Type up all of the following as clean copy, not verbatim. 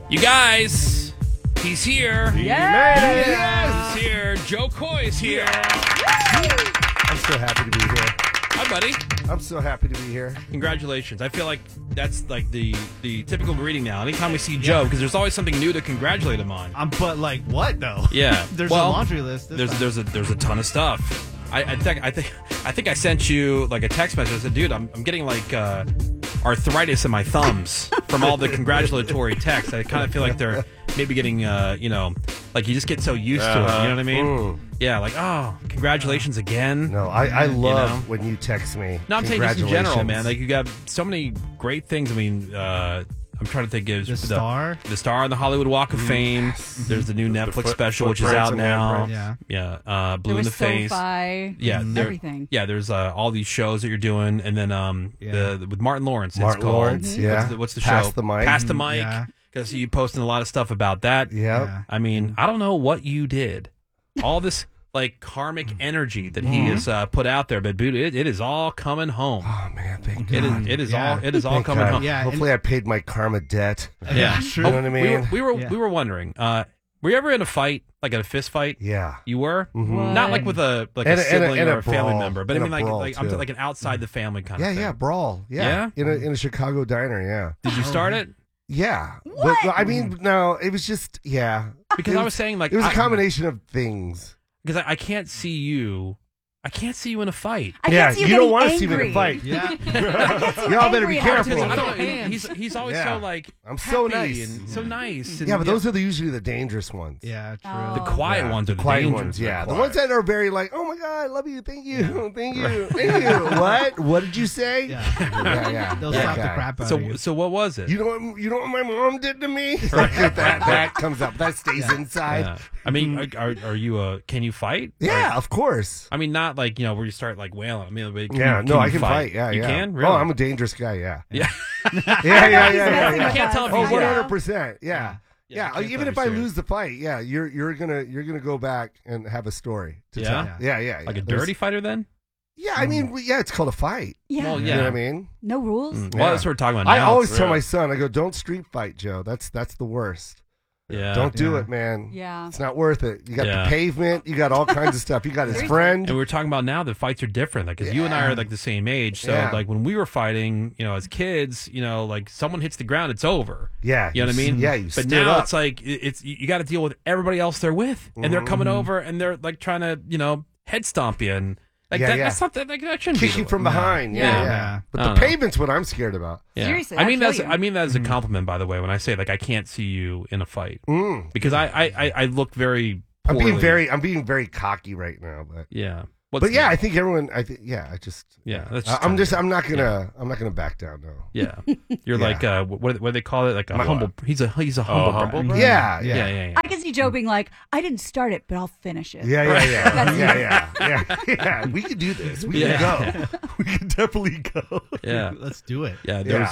You guys, he's here. Yes. He's here. Joe Coy's here. I'm so happy to be here. Hi, buddy. I'm so happy to be here. Congratulations. I feel like that's like the typical greeting now. Anytime we see Joe, because there's always something new to congratulate him on. But like what though? Yeah. There's Well, a laundry list. There's a ton of stuff. I think I sent you like a text message. I said, dude, I'm getting like arthritis in my thumbs from all the congratulatory texts. I kind of feel like they're maybe getting like you just get so used to it. You know what I mean? Yeah, like, oh, congratulations again. No, I love when you text me. No, I'm saying just in general, man. Like, you got so many great things. I mean, I'm trying to think of The Star? The Star on the Hollywood Walk of Fame. There's the new Netflix special, which is out now. Yeah. Blue in the Face. SoFi, Yeah, everything. Yeah, there's all these shows that you're doing, and then with Martin Lawrence. Martin it's called, Lawrence, yeah. What's the Pass show? the Mic. Pass the Mic. Yeah. Because you posting a lot of stuff about that. Yeah. I mean, I don't know what you did. All this like karmic energy that he has put out there, but dude, it is all coming home. Oh man, thank God. It is Yeah. all Thank coming God. home. Yeah, Hopefully, I paid my karma debt. Yeah, True. You know what I mean? We were wondering. Were you ever in a fight, like a fist fight? Yeah. You were? Mhm. Not like with a And a- sibling and a or a family brawl. member, but I And mean a brawl, like I'm too. like an outside the family kind Yeah, of thing. yeah, brawl. Yeah. Yeah? In a Chicago diner, yeah. Did you start it? Yeah. But, I mean, no, it was just, yeah. Because It I was saying like It was a combination of things. because I can't see you. I can't see you in a fight. I Yeah, can't see you you don't getting want to see me in a angry. fight. Yeah. Y'all better be angry careful. enough I to don't, take he's always Yeah. so like I'm so happy nice. and so nice. And, Yeah, but those are usually the dangerous ones. Yeah, true. Oh. the quiet Yeah, ones are the quiet dangerous ones. Yeah, the quiet. ones that are very like, oh my God, I love you, thank you, thank you, thank you. What? What did you say? Yeah. yeah. They'll That slap the guy. crap out of you. So what was it? You know what my mom did to me? that comes up. That stays inside. Yeah. I mean, are you can you fight? Yeah, of course. I mean, not like where you start like wailing. I mean, but Yeah, you I can fight. Yeah, you yeah. can. Really? Oh, I'm a dangerous guy. Yeah. Yeah. yeah. You can't tell if Oh, he's 100%. Yeah. you Yeah, can't even tell if if I he's serious. lose the fight, yeah, you're gonna go back and have a story to Yeah? tell. Yeah. Like a There's- dirty fighter then? Yeah, I mean, yeah, it's called a fight. Yeah. Well, You yeah. know what I mean? No rules. Well, that's what we're talking about I now. always It's tell real. my son, I go, don't street fight, Joe. That's the worst. Yeah. Don't do Yeah. it, man. Yeah. It's not worth it. You got Yeah. the pavement. You got all kinds of stuff. You got his friend. And we were talking about now that fights are different. Like, 'cause you and I are like the same age. So, Yeah. like, when we were fighting, as kids, like someone hits the ground, it's over. Yeah. You know what I mean? Yeah, you But stood now up. it's like, it's you got to deal with everybody else they're with. And they're coming Mm-hmm. over and they're like trying to, head stomp you. And like Yeah, that, yeah. that's not that, like, that shouldn't be Kick the you way. from behind. Yeah. Yeah. But I the don't know. pavement's what I'm scared about. Yeah. Seriously, I mean I'd kill I you. mean that as a compliment, by the way, when I say like I can't see you in a fight. Mm. Because I look very I'm poorly. being very cocky right now, but Yeah. but yeah, I think everyone. I think yeah. I just Yeah, that's I'm just- I'm not gonna back down. No. Yeah, you're Yeah. like what do they call it? Like a My- humble. He's a humble. humble brag. brag? Yeah. Yeah. I can see Joe being like, I didn't start it, but I'll finish it. Yeah. That's- Yeah. We can do this. We Yeah. can go. We can definitely go. Yeah. Let's do it. Yeah, there's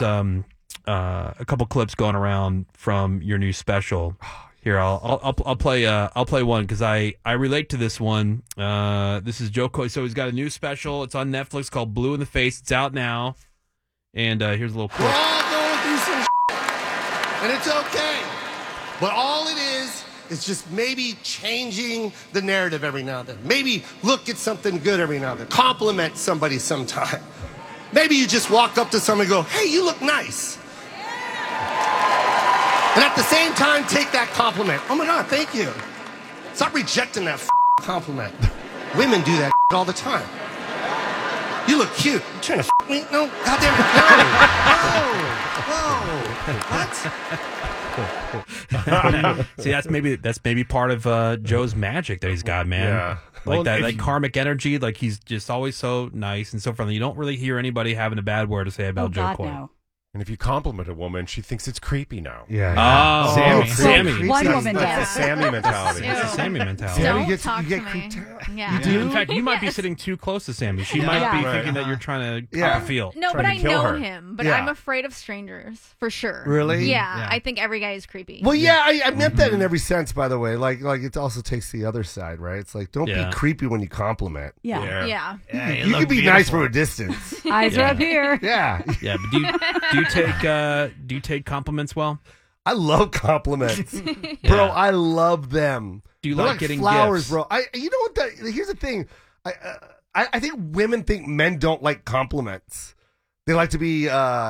a couple clips going around from your new special. Here, I'll play one because I relate to this one. This is Joe Coy. So he's got a new special. It's on Netflix called Blue in the Face. It's out now. And here's a little We're clip. all going through some and it's okay. But all it is just maybe changing the narrative every now and then. Maybe look at something good every now and then. Compliment somebody sometime. Maybe you just walk up to someone and go, hey, you look nice. And at the same time, take that compliment. Oh my God, thank you. Stop rejecting that compliment. Women do that all the time. You look cute. You trying to me? No, goddamn it, no. What? See, that's maybe part of Joe's magic that he's got, man. Yeah. Like Well, that, if like you- karmic energy. Like he's just always so nice and so friendly. You don't really hear anybody having a bad word to say about Oh, Joe God, Coy. no. And if you compliment a woman, she thinks it's creepy now. Yeah. Oh, Sammy. Sammy. One That's- woman That's the does. Sammy mentality. It's a Sammy mentality. Sammy Don't gets- talk you get to creeped me. out. Yeah. In fact, you might be sitting too close to Sammy. She might Yeah. be Right. thinking that you're trying to Yeah. cop a feel. No, Trying but to I kill know her. him. But Yeah. I'm afraid of strangers for sure. Really? Yeah, Yeah. I think every guy is creepy. Well, yeah, I meant that in every sense, by the way. Like it also takes the other side, right? It's like, don't Yeah. be creepy when you compliment. Yeah. Yeah. You can be nice from a distance. Eyes are Yeah. up here. Yeah. Yeah, but do you take compliments well? I love compliments, bro. I love them. Do you They're like getting flowers, gifts? bro? You know what? Here's the thing. I think women think men don't like compliments. They like to be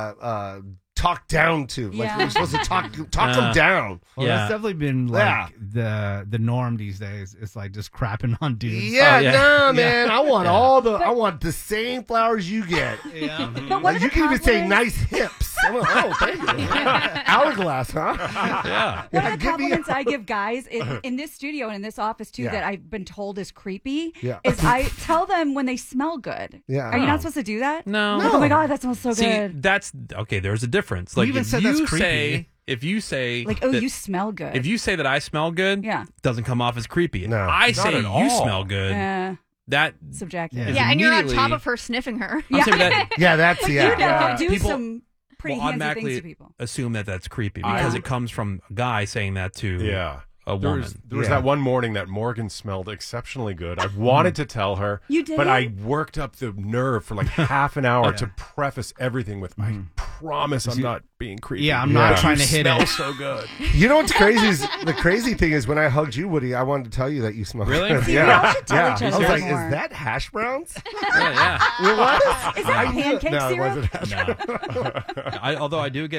talked down to. Like Yeah. you're supposed to talk them down. Well, Yeah. that's definitely been like Yeah. the norm these days. It's like just crapping on dudes. Yeah, Oh, yeah. nah, man. I want I want the same flowers you get. Yeah. But what Like, are you the can even say compliments- nice hips. I'm like, oh, thank you. Hourglass, huh? Yeah. One Yeah, of the give me compliments I give guys in this studio and in this office too Yeah. that I've been told is creepy Yeah. is I tell them when they smell good. Yeah. Are you not supposed to do that? No. Like, oh my god, that smells so See, good. that's okay. There's a difference. Like even if said you that's creepy. if you say Like, oh, that- you smell good. if you say that I smell good, Yeah. doesn't come off as creepy. No, I not say at you all. smell good. That Subjective. Yeah. is Yeah, and you're on top immediately- of her sniffing her. I'm saying that Yeah, that's You know, yeah. do People some pretty will handsy automatically things to people. assume that that's creepy because it comes from a guy saying that to Yeah. a There woman. was Yeah. that one morning that Morgan smelled exceptionally good. I wanted to tell her, You did? but I worked up the nerve for like half an hour to preface everything with, I promise I'm not being creepy. Yeah, I'm not trying to hit Smells it. so good. You know what's crazy is the crazy thing is when I hugged you, Woody, I wanted to tell you that you smell Really? good. See, we all should tell each I other was like, more. is that hash browns? yeah. It was? Is that I knew- pancake no, syrup? it wasn't hash browns. Although I do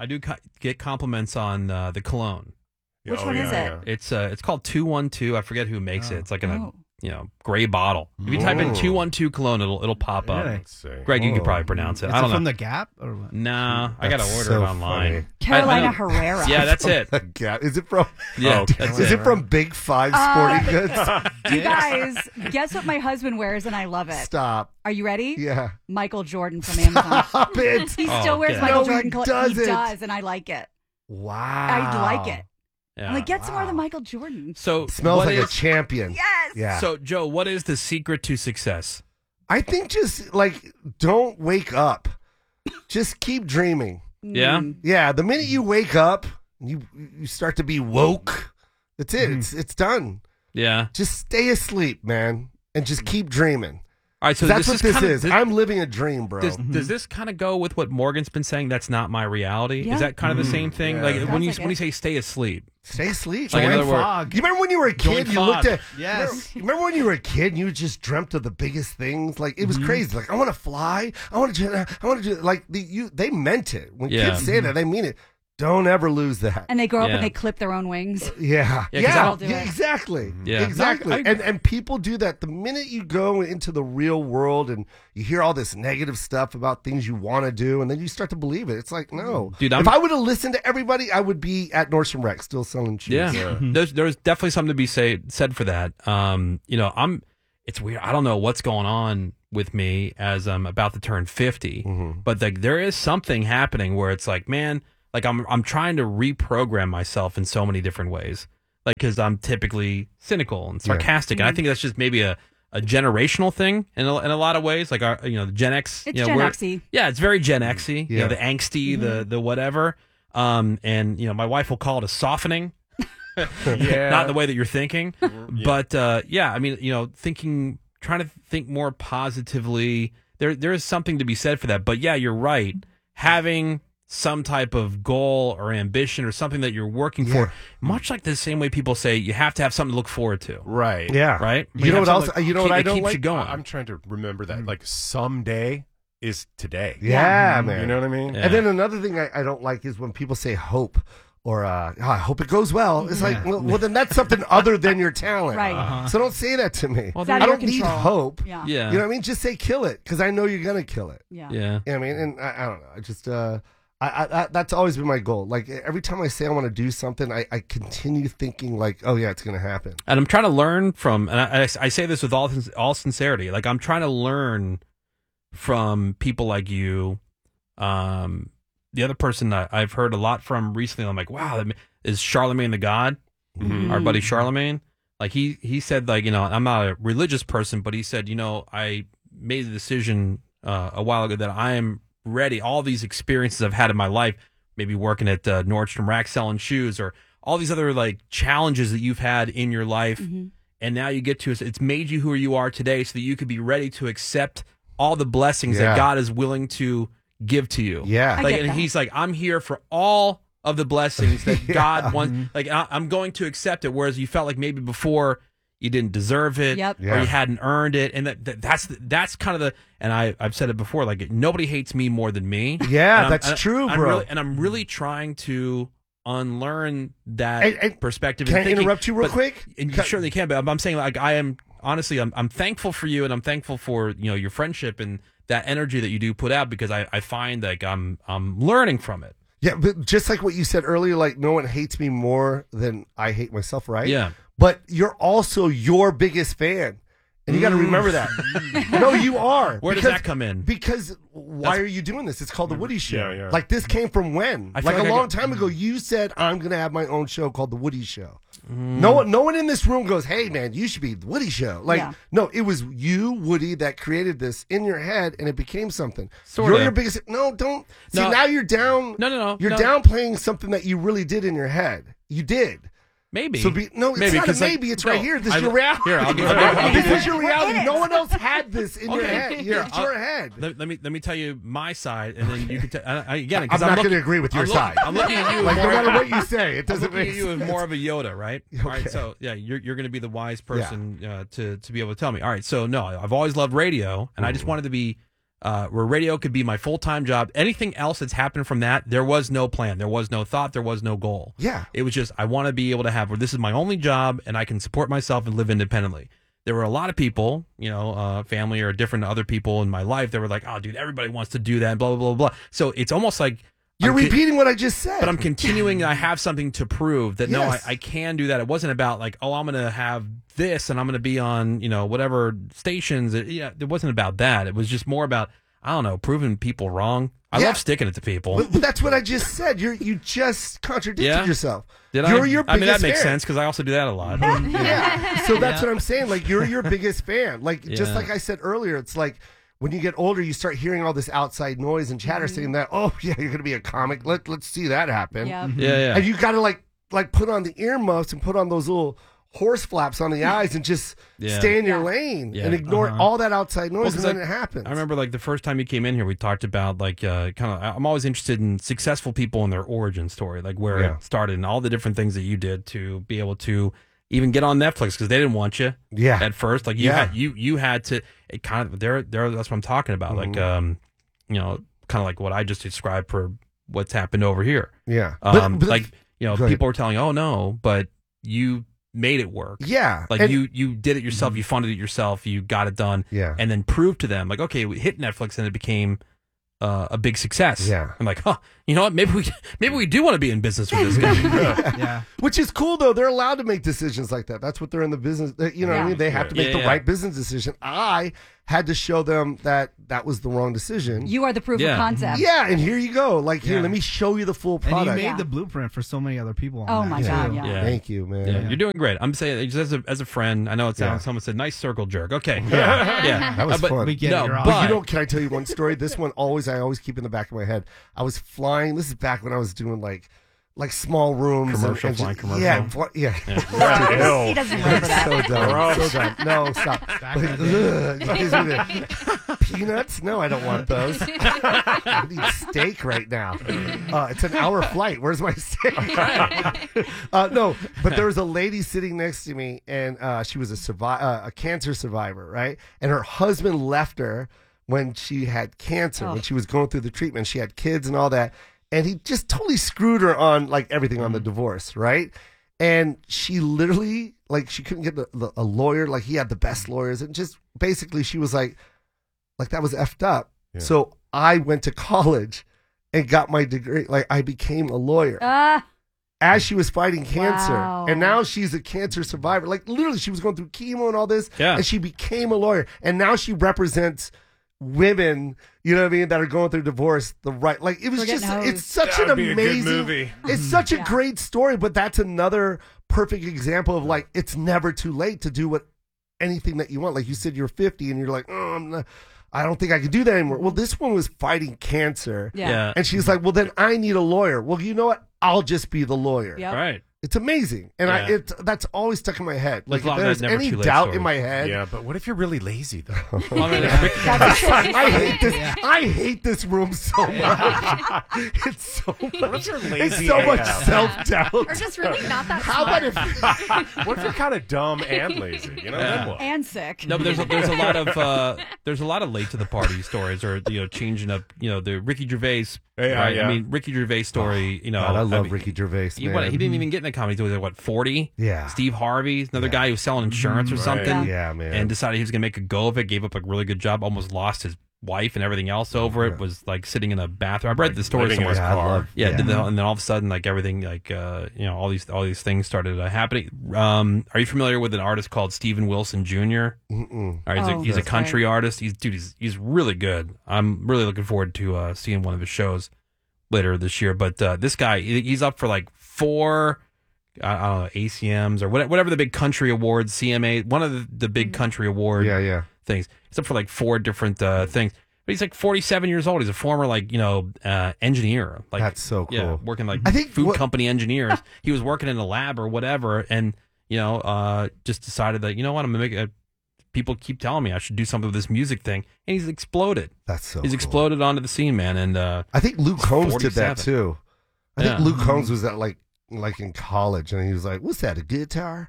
get compliments on the cologne. Which one is it? It's called 212. I forget who makes it. It's like in Oh. a gray bottle. If you type in Oh. 212 cologne, it'll pop up. Really? Let's see. Greg, you could Oh. probably pronounce it. Is I it don't from know. the Gap or what? Nah, I gotta That's order so it online. funny. Carolina I- Herrera. Yeah, that's it. Yeah, is it from? Yeah, Oh, that's Is it. it from Big Five Sporting Goods? You guys, guess what my husband wears and I love it. Stop. Are you ready? Yeah. Michael Jordan from Amazon. Stop it. He Oh, still wears yeah. Michael No, he Jordan clothes. He doesn't. does, and I like it. Wow. I like it. Yeah. I'm like, get some more of the Michael Jordan. So Smells what like a is- champion. Yes. Yeah. So Joe, what is the secret to success? I think just like don't wake up. Just keep dreaming. Yeah. Yeah, the minute you wake up, you start to be woke. That's it. It's done. Yeah. Just stay asleep, man, and just keep dreaming. All right. So That's what this kinda- is. I'm living a dream, bro. Does this kind of go with what Morgan's been saying? That's not my reality. Yeah. Is that kind of the same thing? Yeah. Like Sounds when you like when it. you say stay asleep, Stay asleep. like in man. other words, Fog. You remember when you were a kid? Join You looked fog. at Yes. Remember when you were a kid and you just dreamt of the biggest things? Like it was crazy. Like I want to fly. I want to do. Like they meant it. When Yeah. kids say that, they mean it. Don't ever lose that. And they grow up Yeah. and they clip their own wings. Yeah, Yeah, 'cause I don't do it. exactly. Yeah. Exactly. No, I- and people do that. The minute you go into the real world and you hear all this negative stuff about things you want to do, and then you start to believe it. It's like, no. Dude, if I would have listened to everybody, I would be at Nordstrom Rack still selling shoes. yeah, there's definitely something to be said for that. It's weird. I don't know what's going on with me as I'm about to turn 50, but like there is something happening where it's like, man, like I'm trying to reprogram myself in so many different ways, like because I'm typically cynical and sarcastic, and I think that's just maybe a generational thing in a lot of ways. Like the Gen X, It's you know, Gen we're- X-y. yeah, it's very Gen X-y. You Yeah. know, the angsty, the whatever. And my wife will call it a softening. Yeah. Not in the way that you're thinking, but yeah, I mean, trying to think more positively. There is something to be said for that. But yeah, you're right. Having some type of goal or ambition or something that you're working for, much like the same way people say you have to have something to look forward to. Right. Yeah. Right. You know what else? Something You know what I that don't keeps like? you going. I'm trying to remember that. Like someday is today. Yeah, man. You know what I mean? Yeah. And then another thing I don't like is when people say hope or I hope it goes well. It's like, well, then that's something other than your talent. Right. So don't say that to me. Well, It's out I of your don't need control. hope. Yeah. Yeah. You know what I mean? Just say kill it because I know you're going to kill it. Yeah. Yeah. You know what I mean? And I don't know. I just, I that's always been my goal. Like every time I say I want to do something, I continue thinking like, oh yeah, it's going to happen. And I'm trying to learn from, and I say this with all sincerity, like I'm trying to learn from people like you. The other person that I've heard a lot from recently, I'm like, wow, is Charlemagne the God, our buddy Charlemagne. Like he said, like, I'm not a religious person, but he said, I made the decision a while ago that I am ready. All these experiences I've had in my life, maybe working at Nordstrom Rack selling shoes, or all these other like challenges that you've had in your life, and now you get to it's made you who you are today, so that you could be ready to accept all the blessings Yeah. that God is willing to give to you. Yeah. I Like, get and that. he's like, I'm here for all of the blessings that God wants. Like I'm going to accept it, whereas you felt like maybe before you didn't deserve it, Yep. or you hadn't earned it, and that's kind of the. And I've said it before, like nobody hates me more than me. Yeah, And that's true, I'm bro. I'm really trying to unlearn that And perspective. can I and thinking, interrupt you real quick? And you certainly can, but I'm saying like I am honestly, I'm thankful for you, and I'm thankful for your friendship and that energy that you do put out, because I find like I'm learning from it. Yeah, but just like what you said earlier, like no one hates me more than I hate myself, right? Yeah. But you're also your biggest fan. And you got to remember that. No, you are. Where does that come in? Because why are you doing this? It's called The Woody Show. Yeah. Like this came from when? I feel Like like a I long get- time ago, you said, I'm going to have my own show called The Woody Show. No one in this room goes, hey, man, you should be The Woody Show. Like, Yeah. no, it was you, Woody, that created this in your head, and it became something. Sorta. You're your biggest. No, don't. See, No. now you're down. No. You're downplaying something that you really did in your head. You did. Maybe. So it's not a 'cause, like, maybe. It's no, right here. This I- is your reality. Here, I'll This give is your reality. No one else had this in your Okay, head. here, It's your head. Let me tell you my side, and then you can tell. Again, I'm 'cause not looking- going to agree with your I'm looking- side. I'm looking at you. Like, no more- matter what you say, it I'm doesn't looking make at you as sense. more of a Yoda, right? All right, Okay. so yeah, you're going to be the wise person to be able to tell me. All right, so no, I've always loved radio, and I just wanted to be where radio could be my full-time job. Anything else that's happened from that, there was no plan, there was no thought, there was no goal. Yeah. It was just I want to be able to have where this is my only job, and I can support myself and live independently. There were a lot of people, family or different other people in my life that were like, "Oh, dude, everybody wants to do that," blah blah blah blah. So it's almost like You're I'm con- repeating what I just said. but I'm continuing. I have something to prove that Yes. I can do that. It wasn't about like, oh, I'm going to have this and I'm going to be on, whatever stations. It wasn't about that. It was just more about, I don't know, proving people wrong. I Yeah. love sticking it to people. But that's what I just said. You just contradicted Yeah? yourself. Did You're I? your I mean, that biggest makes fan. sense because I also do that a lot. Yeah. So that's what I'm saying. Like you're your biggest fan. Like just Yeah. like I said earlier, it's like when you get older, you start hearing all this outside noise and chatter saying that, oh yeah, you're gonna be a comic. Let's see that happen. Yep. Yeah. And you gotta like put on the earmuffs and put on those little horse flaps on the eyes and just Yeah. stay in your Yeah. lane Yeah. and ignore all that outside noise, 'cause, and then like, it happens. I remember like the first time you came in here, we talked about like I'm always interested in successful people and their origin story, like where Yeah. it started and all the different things that you did to be able to even get on Netflix because they didn't want you Yeah. at first. Like you had to. It kind of there. That's what I'm talking about. Like kind of like what I just described for what's happened over here. Yeah. Like Go ahead. people were telling, oh no, but you made it work. Yeah. Like And- you did it yourself, you funded it yourself, you got it done, Yeah. and then proved to them, like, okay, we hit Netflix and it became a big success. Yeah. I'm like, huh, you know what? Maybe we do want to be in business with this guy. Yeah. Which is cool though. They're allowed to make decisions like that. That's what they're in the business. You know what I Yeah. mean? They have to make Yeah, the yeah. right business decision. I had to show them that that was the wrong decision. You are the proof Yeah. of concept. Yeah, and here you go. Like here, Yeah. let me show you the full And you product. made Yeah. the blueprint for so many other people. Oh on my that, God, too. yeah. Yeah. Thank you, man. Yeah, you're doing great. I'm saying just as a friend. I know it sounds. Yeah. Someone said nice circle jerk. Okay, yeah. That was but, fun. We get No, it. You're on. But you know, can I tell you one story? This one I always keep in the back of my head. I was flying. This is back when I was doing like small rooms, Commercial, flying commercial. Yeah, He doesn't remember that. So dumb. So dumb. No, stop. Back Like, in the ugh, gives me the- peanuts? No, I don't want those. I need steak right now. It's an hour flight. Where's my steak? No, but there was a lady sitting next to me, and she was a cancer survivor, right? And her husband left her when she had cancer, when she was going through the treatment. She had kids and all that. And he just totally screwed her on like everything on the divorce, right? And she literally, like, she couldn't get a lawyer. Like, he had the best lawyers. And just basically, she was like that was effed up. Yeah. So I went to college and got my degree. Like, I became a lawyer as she was fighting cancer. Wow. And now she's a cancer survivor. Like, literally, she was going through chemo and all this. Yeah. And she became a lawyer. And now she represents women, you know what I mean, that are going through divorce the right. Like, it was Forget just, knows. it's such That an would be a good amazing movie. It's such a Yeah. great story, but that's another perfect example of like, it's never too late to do what anything that you want. Like you said, you're 50 and you're like, oh, I don't think I can do that anymore. Well, this one was fighting cancer. Yeah. And she's like, well, then I need a lawyer. Well, you know what? I'll just be the lawyer. Yep. Right. It's amazing, and Yeah. that's always stuck in my head. Like Like, a lot if of there's Never any Too Late doubt stories. in my head, Yeah, but what if you're really lazy though? Well, I mean, I hate this. I hate this room so much. It's so much. you're It's lazy so much AF? self-doubt. Or just really not that How smart. about if What if you're kind of dumb and lazy? You know, then what? And sick. No, but there's a lot of late to the party stories, or changing up, the Ricky Gervais. Yeah, right? yeah. I mean, Ricky Gervais story. God, I love mean, Ricky Gervais, He, man. he didn't even get in the comedy. He was like, 40? Yeah. Steve Harvey, another guy who was selling insurance or something. Yeah, man. And decided he was going to make a go of it. Gave up a really good job. Almost lost his wife and everything else over it. Was like sitting in a bathroom. I read the story living in somewhere. his I car. love- Yeah, and then all of a sudden, like everything, like all these things started happening. Are you familiar with an artist called Steven Wilson Jr.? Mm-mm. All right, Oh, he's a that's country artist. He's really good. I'm really looking forward to seeing one of his shows later this year. But this guy, he's up for like 4, I don't know, ACMs or whatever the big country awards, CMA, one of the big country award Yeah. things. He's up for like 4 different things. But he's like 47 years old. He's a former engineer. Like That's so cool. Yeah, working like I think food company engineers. He was working in a lab or whatever, and just decided that I'm gonna make a. People keep telling me I should do something with this music thing, and he's exploded. That's so He's cool. exploded onto the scene, man. And I think Luke Combs did that 47. too. I think Yeah. Luke Combs was at like in college, and he was like, "What's that? A guitar?"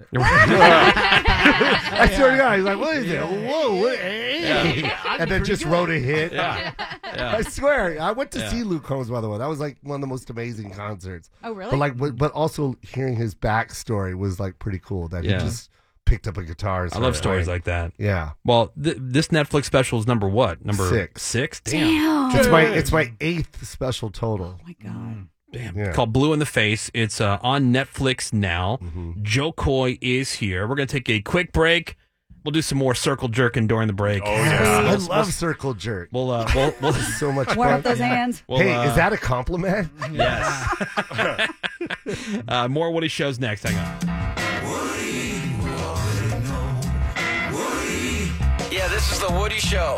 I swear to God, he's like, "What is it? Whoa!" What, hey. And then just wrote a hit. yeah. I swear, I went to Yeah. see Luke Combs, by the way. That was like one of the most amazing concerts. Oh, really? But also hearing his backstory was like pretty cool. That Yeah. he just picked up a guitar. And I love started stories playing. like that. Yeah, Well, this Netflix special is number what? Number 6. 6? Damn. Damn. it's my 8th special total. Oh my God. Damn. Yeah. It's called Blue in the Face. It's on Netflix now. Joe Coy is here. We're going to take a quick break. We'll do some more circle jerking during the break. Oh, yeah. I love circle jerk. We'll It's so much Warm fun. up those hands. we'll, Hey, is that a compliment? Yes. More Woody shows next. Hang on. Yeah, this is the Woody Show.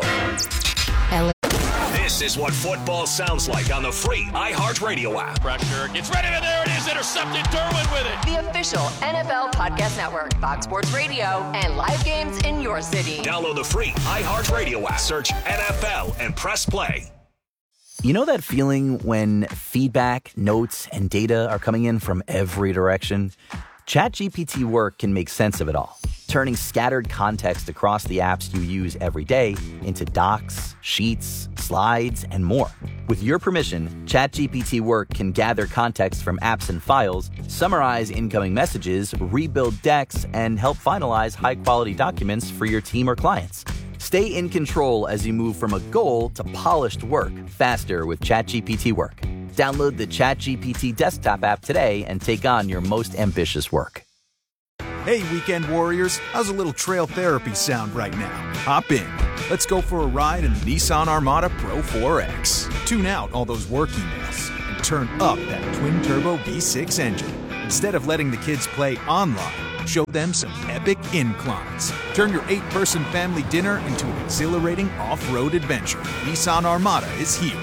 This is what football sounds like on the free iHeartRadio app. Pressure gets ready, and there it is, intercepted. Derwin with it. The official NFL Podcast Network, Fox Sports Radio, and live games in your city. Download the free iHeartRadio app. Search NFL and press play. You know that feeling when feedback, notes, and data are coming in from every direction? ChatGPT Work can make sense of it all, turning scattered context across the apps you use every day into docs, sheets, slides, and more. With your permission, ChatGPT Work can gather context from apps and files, summarize incoming messages, rebuild decks, and help finalize high-quality documents for your team or clients. Stay in control as you move from a goal to polished work faster with ChatGPT Work. Download the ChatGPT desktop app today and take on your most ambitious work. Hey, weekend warriors, how's a little trail therapy sound right now? Hop in. Let's go for a ride in the Nissan Armada Pro 4X. Tune out all those work emails and turn up that twin-turbo V6 engine. Instead of letting the kids play online, show them some epic inclines. Turn your 8-person family dinner into an exhilarating off-road adventure. Nissan Armada is here.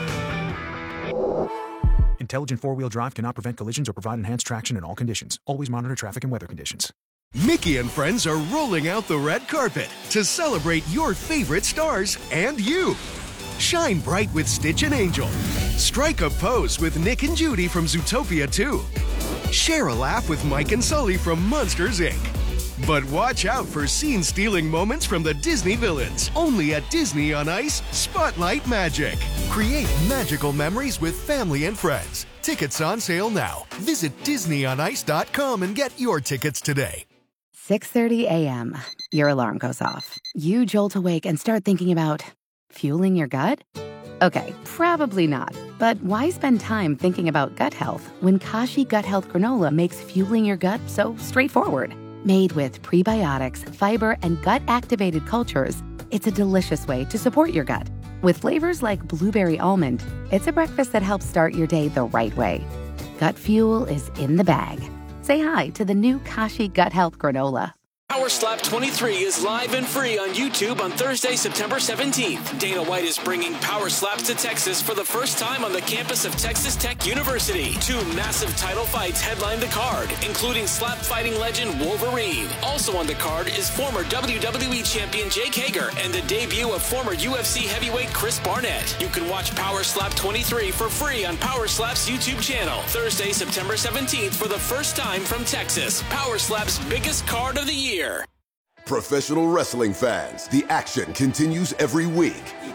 Intelligent four-wheel drive cannot prevent collisions or provide enhanced traction in all conditions. Always monitor traffic and weather conditions. Mickey and friends are rolling out the red carpet to celebrate your favorite stars and you. Shine bright with Stitch and Angel. Strike a pose with Nick and Judy from Zootopia 2. Share a laugh with Mike and Sully from Monsters, Inc. But watch out for scene-stealing moments from the Disney villains. Only at Disney on Ice Spotlight Magic. Create magical memories with family and friends. Tickets on sale now. Visit DisneyOnIce.com and get your tickets today. 6:30 a.m. Your alarm goes off. You jolt awake and start thinking about fueling your gut? Okay, probably not. But why spend time thinking about gut health when Kashi Gut Health Granola makes fueling your gut so straightforward? Made with prebiotics, fiber, and gut-activated cultures, it's a delicious way to support your gut. With flavors like blueberry almond, it's a breakfast that helps start your day the right way. Gut fuel is in the bag. Say hi to the new Kashi Gut Health Granola. Power Slap 23 is live and free on YouTube on Thursday, September 17th. Dana White is bringing Power Slaps to Texas for the first time on the campus of Texas Tech University. 2 massive title fights headline the card, including slap fighting legend Wolverine. Also on the card is former WWE champion Jake Hager and the debut of former UFC heavyweight Chris Barnett. You can watch Power Slap 23 for free on Power Slap's YouTube channel. Thursday, September 17th for the first time from Texas. Power Slap's biggest card of the year. Professional wrestling fans, the action continues every week.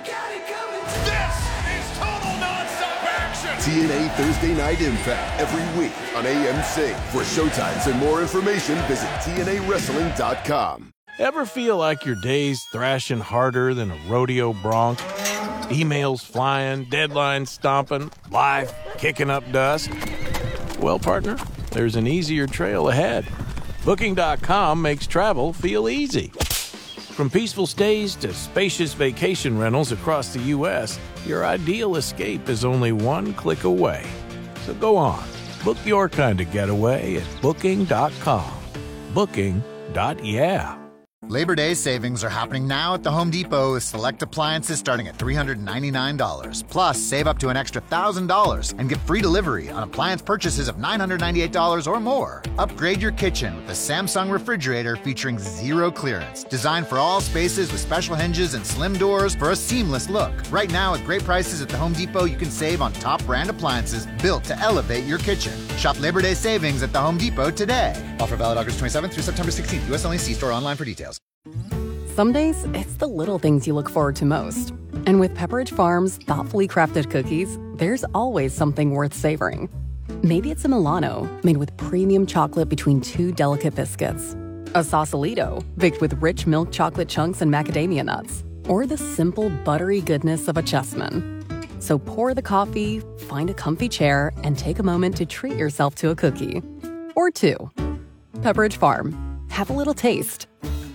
This is total nonstop action. TNA Thursday Night Impact every week on AMC. For showtimes and more information, visit TNAWrestling.com. Ever feel like your day's thrashing harder than a rodeo bronc? Emails flying, deadlines stomping, life kicking up dust? Well, partner, there's an easier trail ahead. Booking.com makes travel feel easy. From peaceful stays to spacious vacation rentals across the U.S., your ideal escape is only one click away. So go on, book your kind of getaway at Booking.com. Booking.yeah. Labor Day savings are happening now at the Home Depot with select appliances starting at $399. Plus, save up to an extra $1,000 and get free delivery on appliance purchases of $998 or more. Upgrade your kitchen with the Samsung refrigerator featuring zero clearance. Designed for all spaces with special hinges and slim doors for a seamless look. Right now, at great prices at the Home Depot, you can save on top brand appliances built to elevate your kitchen. Shop Labor Day savings at the Home Depot today. Offer valid August 27th through September 16th. U.S. only. See store online for details. Some days, it's the little things you look forward to most. And with Pepperidge Farm's thoughtfully crafted cookies, there's always something worth savoring. Maybe it's a Milano, made with premium chocolate between 2 delicate biscuits. A Sausalito, baked with rich milk chocolate chunks and macadamia nuts. Or the simple, buttery goodness of a Chessman. So pour the coffee, find a comfy chair, and take a moment to treat yourself to a cookie. Or 2. Pepperidge Farm. Have a little taste.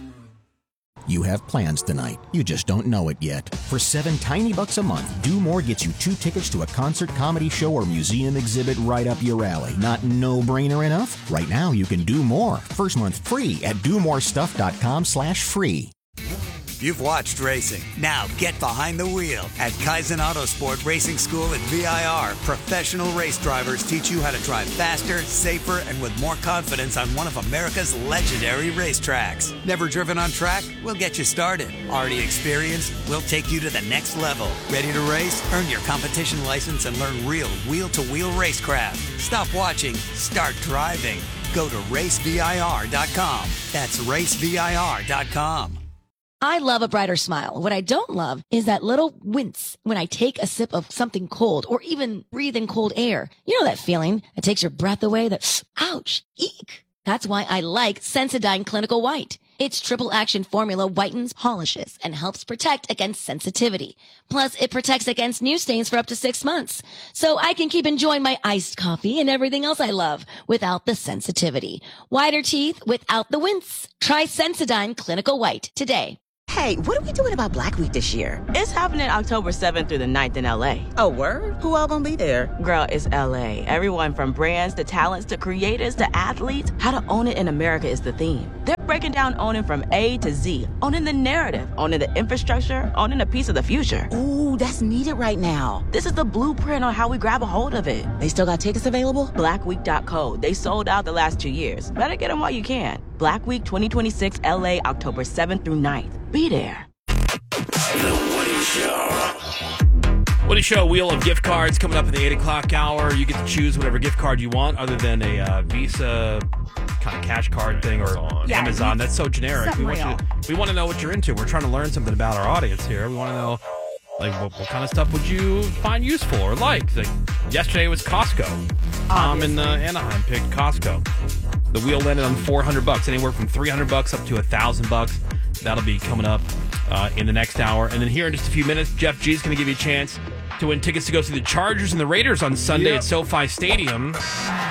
You have plans tonight. You just don't know it yet. For $7 tiny bucks a month, Do More gets you 2 tickets to a concert, comedy show, or museum exhibit right up your alley. Not no-brainer enough? Right now, you can do more. First month free at domorestuff.com/free. You've watched racing. Now get behind the wheel. At Kaizen Autosport Racing School at VIR, professional race drivers teach you how to drive faster, safer, and with more confidence on one of America's legendary racetracks. Never driven on track? We'll get you started. Already experienced? We'll take you to the next level. Ready to race? Earn your competition license and learn real wheel-to-wheel racecraft. Stop watching. Start driving. Go to racevir.com. That's racevir.com. I love a brighter smile. What I don't love is that little wince when I take a sip of something cold or even breathe in cold air. You know that feeling that takes your breath away, that ouch, eek. That's why I like Sensodyne Clinical White. Its triple action formula whitens, polishes, and helps protect against sensitivity. Plus, it protects against new stains for up to 6 months. So I can keep enjoying my iced coffee and everything else I love without the sensitivity. Whiter teeth without the wince. Try Sensodyne Clinical White today. Hey, what are we doing about Black Week this year? It's happening October 7th through the 9th in LA. Oh, word? Who all gonna be there? Girl, it's LA. Everyone from brands to talents to creators to athletes. How to own it in America is the theme. They're breaking down owning from A to Z. Owning the narrative, owning the infrastructure, owning a piece of the future. Ooh, that's needed right now. This is the blueprint on how we grab a hold of it. They still got tickets available? Blackweek.co. They sold out the last 2 years. Better get them while you can. Black Week 2026 LA, October 7th through 9th. Be there. The Woody Show, wheel of gift cards coming up in the 8 o'clock hour. You get to choose whatever gift card you want other than a Visa kind of cash card thing or Amazon. That's so generic. We want to know what you're into. We're trying to learn something about our audience here. We want to know, like, what kind of stuff would you find useful or like? Yesterday was Costco. Tom in Anaheim picked Costco. The wheel landed on $400, anywhere from $300 up to $1,000. That'll be coming up in the next hour. And then here in just a few minutes, Jeff G is going to give you a chance to win tickets to go see the Chargers and the Raiders on Sunday at SoFi Stadium.